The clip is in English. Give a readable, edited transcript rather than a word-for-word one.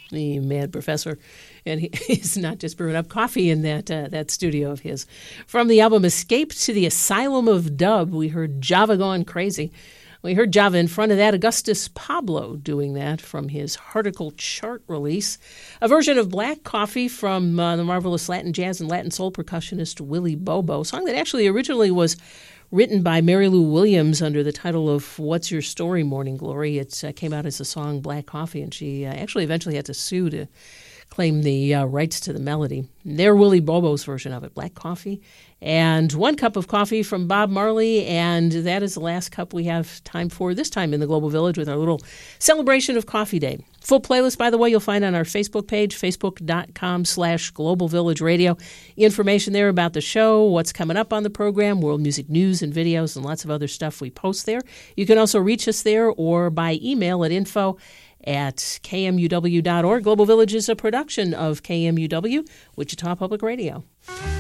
the mad professor, and he's not just brewing up coffee in that studio of his. From the album Escape to the Asylum of Dub, we heard Java Gone Crazy. We heard Java in front of that, Augustus Pablo doing that from his Harticle chart release. A version of Black Coffee from the marvelous Latin jazz and Latin soul percussionist Willie Bobo, a song that actually originally was written by Mary Lou Williams under the title of What's Your Story, Morning Glory. It came out as the song Black Coffee, and she actually eventually had to sue to claim the rights to the melody. They're Willie Bobo's version of it, Black Coffee. And One Cup of Coffee from Bob Marley, and that is the last cup we have time for this time in the Global Village with our little celebration of Coffee Day. Full playlist, by the way, you'll find on our Facebook page, facebook.com/Global Village Radio. Information there about the show, what's coming up on the program, world music news and videos, and lots of other stuff we post there. You can also reach us there or by email at info@kmuw.org. Global Village is a production of KMUW, Wichita Public Radio.